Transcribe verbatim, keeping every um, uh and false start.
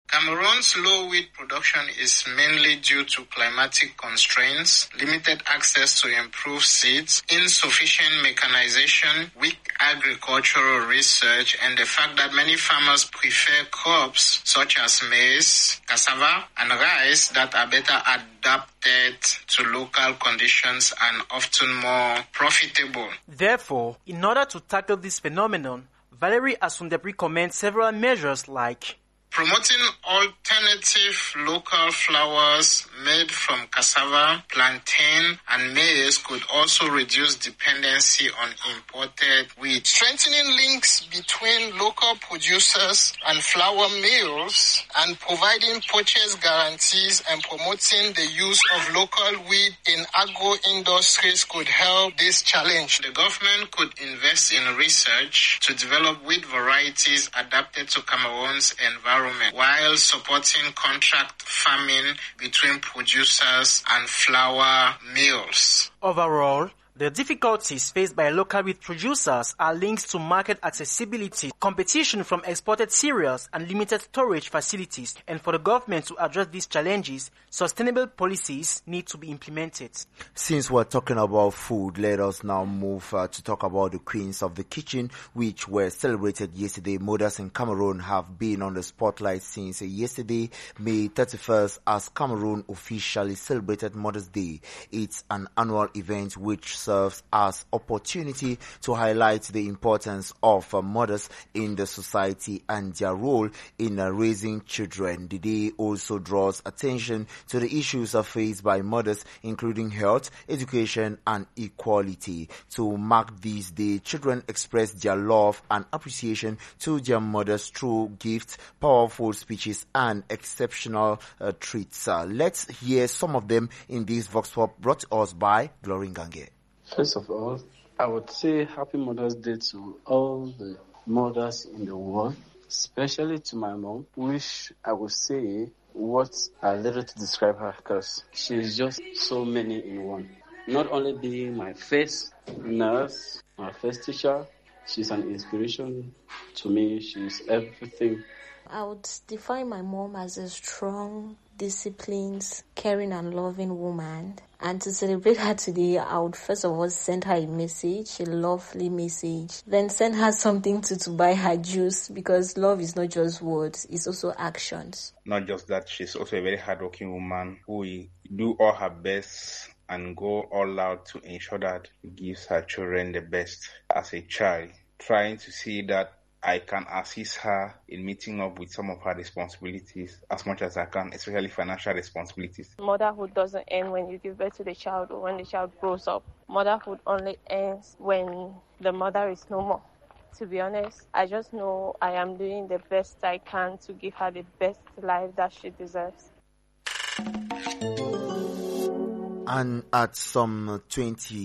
Cameroon's low wheat production is mainly due to climatic constraints, limited access to improved seeds, insufficient mechanization, weak agricultural research, and the fact that many farmers prefer crops such as maize, cassava, and rice that are better adapted to local conditions and often more profitable. Therefore, in order to tackle this phenomenon, Valerie Asundeb recommends several measures like promoting alternative local flours made from cassava, plantain, and maize could also reduce dependency on imported wheat. Strengthening links between local producers and flour mills and providing purchase guarantees and promoting the use of local wheat in agro-industries could help this challenge. The government could invest in research to develop wheat varieties adapted to Cameroon's environment, while supporting contract farming between producers and flour mills. Overall, the difficulties faced by local wheat producers are linked to market accessibility, competition from exported cereals, and limited storage facilities. And for the government to address these challenges, sustainable policies need to be implemented. Since we're talking about food, let us now move uh, to talk about the Queens of the Kitchen, which were celebrated yesterday. Mothers in Cameroon have been on the spotlight since yesterday, May thirty-first, as Cameroon officially celebrated Mother's Day. It's an annual event which serves as opportunity to highlight the importance of uh, mothers in the society and their role in uh, raising children. The day also draws attention to the issues uh, faced by mothers, including health, education, and equality. To mark this day, children express their love and appreciation to their mothers through gifts, powerful speeches, and exceptional uh, treats. Uh, let's hear some of them in this Vox Pop brought to us by Glory Gange. First of all, I would say Happy Mother's Day to all the mothers in the world, especially to my mom, which I would say what I little to describe her because she's just so many in one. Not only being my first nurse, my first teacher, she's an inspiration to me. She's everything. I would define my mom as a strong, disciplined, caring and loving woman. And to celebrate her today, I would first of all send her a message, a lovely message. Then send her something to, to buy her juice, because love is not just words, it's also actions. Not just that, she's also a very hardworking woman who will do all her best and go all out to ensure that she gives her children the best. As a child, trying to see that I can assist her in meeting up with some of her responsibilities as much as I can, especially financial responsibilities. Motherhood doesn't end when you give birth to the child or when the child grows up. Motherhood only ends when the mother is no more. To be honest, I just know I am doing the best I can to give her the best life that she deserves. And at some twenty